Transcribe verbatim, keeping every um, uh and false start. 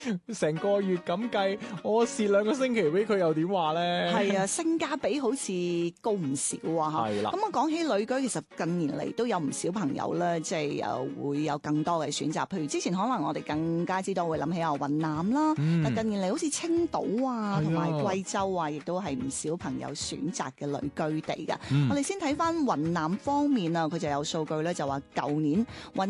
成個月咁計，我蝕兩個星期俾佢又點話咧？ 係啊，性價比好似高唔少啊！ 係啦咁啊，講起旅居，其實近年嚟都有唔少朋友咧，即係又會有更多嘅選擇。譬如之前可能我哋更加知道會諗起啊雲南啦， 嗯但近年嚟好似青島啊，同埋係啊貴州啊，亦都係唔少朋友選擇嘅旅居地㗎。 嗯我哋先睇翻雲南方面啊，佢就有數據咧，就話舊年雲